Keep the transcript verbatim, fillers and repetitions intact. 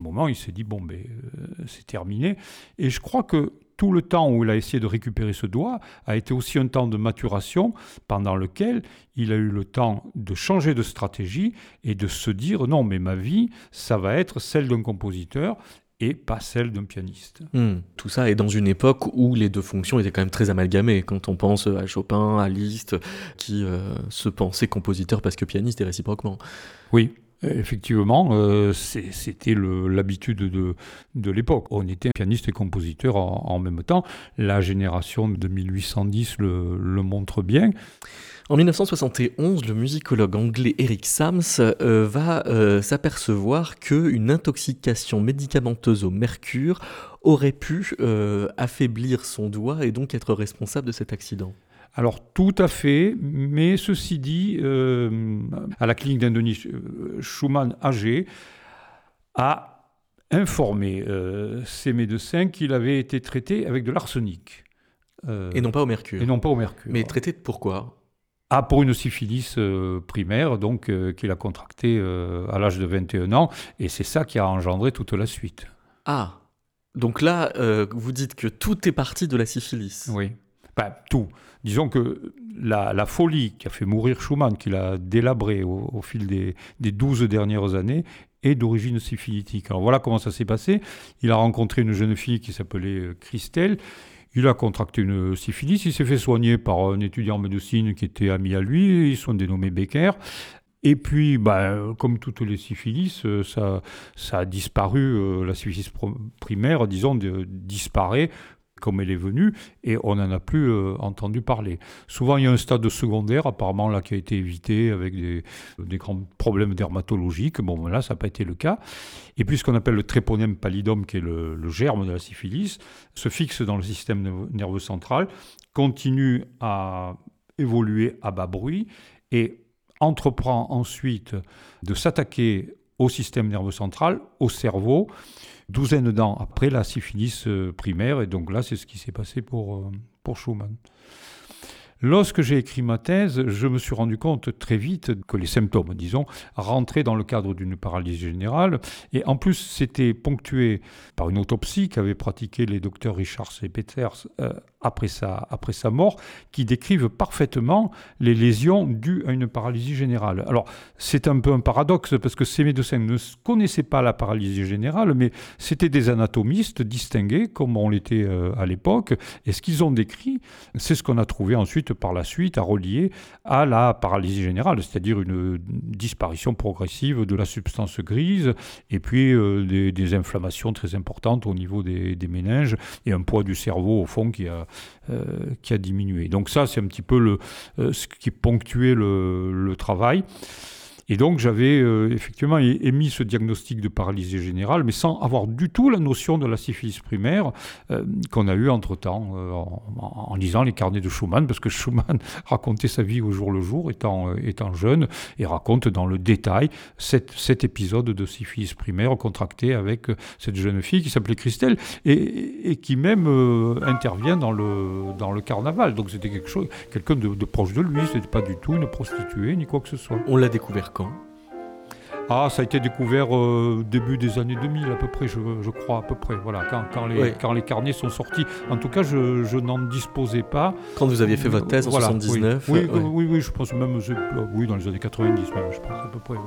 moment, il s'est dit, bon, ben, euh, c'est terminé. Et je crois que tout le temps où il a essayé de récupérer ce doigt a été aussi un temps de maturation pendant lequel il a eu le temps de changer de stratégie et de se dire, non, mais ma vie, ça va être celle d'un compositeur et pas celle d'un pianiste. Mmh. Tout ça est dans une époque où les deux fonctions étaient quand même très amalgamées. Quand on pense à Chopin, à Liszt, qui euh, se pensait compositeur parce que pianiste et réciproquement. Oui. Effectivement, euh, c'est, c'était le, l'habitude de, de l'époque. On était pianiste et compositeur en, en même temps. La génération de mille huit cent dix le, le montre bien. En dix-neuf cent soixante et onze, le musicologue anglais Eric Sams euh, va euh, s'apercevoir qu'une intoxication médicamenteuse au mercure aurait pu euh, affaiblir son doigt et donc être responsable de cet accident. Alors tout à fait, mais ceci dit, euh, à la clinique d'Indonie, Schumann âgé a informé euh, ses médecins qu'il avait été traité avec de l'arsenic. Euh, et non pas au mercure. Et non pas au mercure. Mais traité de pourquoi ? Ah, pour une syphilis euh, primaire, donc euh, qu'il a contractée euh, à l'âge de vingt et un ans, et c'est ça qui a engendré toute la suite. Ah, donc là, euh, vous dites que tout est parti de la syphilis. Oui. Enfin, tout. Disons que la, la folie qui a fait mourir Schumann, qui l'a délabré au, au fil des, des douze dernières années, est d'origine syphilitique. Alors voilà comment ça s'est passé. Il a rencontré une jeune fille qui s'appelait Christelle. Il a contracté une syphilis. Il s'est fait soigner par un étudiant en médecine qui était ami à lui. Ils sont dénommés Becker. Et puis, ben, comme toutes les syphilis, ça, ça a disparu. La syphilis primaire, disons, de, disparaît comme elle est venue, et on n'en a plus euh, entendu parler. Souvent, il y a un stade secondaire, apparemment, là, qui a été évité avec des, des grands problèmes dermatologiques. Bon, là, ça n'a pas été le cas. Et puis, ce qu'on appelle le tréponème pallidum, qui est le, le germe de la syphilis, se fixe dans le système nerveux central, continue à évoluer à bas bruit, et entreprend ensuite de s'attaquer au système nerveux central, au cerveau, douzaine d'ans après la syphilis primaire, et donc là, c'est ce qui s'est passé pour, pour Schumann. Lorsque j'ai écrit ma thèse, je me suis rendu compte très vite que les symptômes, disons, rentraient dans le cadre d'une paralysie générale, et en plus, c'était ponctué par une autopsie qu'avaient pratiquée les docteurs Richards et Peters euh, après sa, après sa mort, qui décrivent parfaitement les lésions dues à une paralysie générale. Alors, c'est un peu un paradoxe, parce que ces médecins ne connaissaient pas la paralysie générale, mais c'était des anatomistes distingués, comme on l'était euh, à l'époque, et ce qu'ils ont décrit, c'est ce qu'on a trouvé ensuite par la suite à relier à la paralysie générale, c'est-à-dire une disparition progressive de la substance grise, et puis euh, des, des inflammations très importantes au niveau des, des méninges, et un poids du cerveau, au fond, qui a Euh, qui a diminué. Donc ça, c'est un petit peu le, euh, ce qui ponctuait le, le travail. Et donc, j'avais euh, effectivement émis ce diagnostic de paralysie générale, mais sans avoir du tout la notion de la syphilis primaire euh, qu'on a eue entre-temps euh, en, en lisant les carnets de Schumann, parce que Schumann racontait sa vie au jour le jour, étant, euh, étant jeune, et raconte dans le détail cet, cet épisode de syphilis primaire contracté avec cette jeune fille qui s'appelait Christelle, et, et qui même euh, intervient dans le, dans le carnaval. Donc, c'était quelque chose, quelqu'un de, de proche de lui, c'était pas du tout une prostituée, ni quoi que ce soit. On l'a découvert quand ? Ah, ça a été découvert euh, début des années deux mille à peu près, je, je crois, à peu près. Voilà, quand, quand, les, oui. quand les carnets sont sortis. En tout cas, je, je n'en disposais pas. Quand vous aviez fait votre thèse en voilà, soixante-dix-neuf oui. Oui, euh, oui, oui, oui, je pense même, oui, dans les années quatre-vingt-dix même, je pense à peu près. Oui.